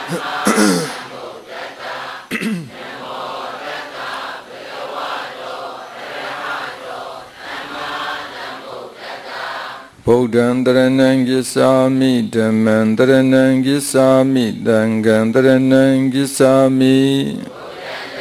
ဗုဒ္ဓံတရဏံကိသာမိဓမ္မံတရဏံကိသာမိသံဃံတရဏံကိသာမိ